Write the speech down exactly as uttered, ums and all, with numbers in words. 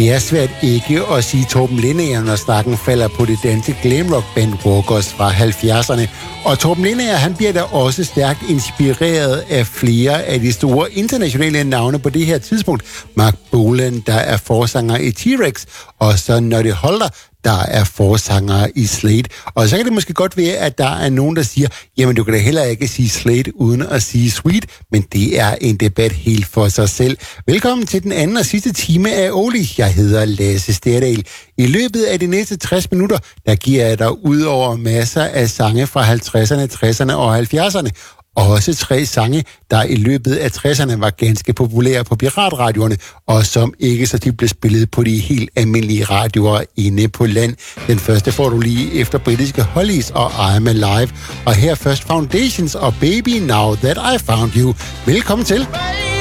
Det er svært ikke at sige Torben Lindager, når snakken falder på det danske glamrock-band Walkers fra halvfjerdserne. Og Torben Lindager, han bliver da også stærkt inspireret af flere af de store internationale navne på det her tidspunkt. Mark Bolan, der er forsanger i T-Rex, og så Noddy Holder, der er forsanger i Slade. Og så kan det måske godt være, at der er nogen, der siger, jamen du kan da heller ikke sige Slade uden at sige Sweet, men det er en debat helt for sig selv. Velkommen til den anden og sidste time af Oli. Jeg hedder Lasse Sterdal. I løbet af de næste tres minutter, der giver jeg dig ud over masser af sange fra halvtredserne, tresserne og halvfjerdserne. Og også tre sange, der i løbet af tresserne var ganske populære på piratradioerne, og som ikke så tit blev spillet på de helt almindelige radioer inde på land. Den første får du lige efter britiske Hollies og I'm Alive. Og her først Foundations og Baby Now That I Found You. Velkommen til.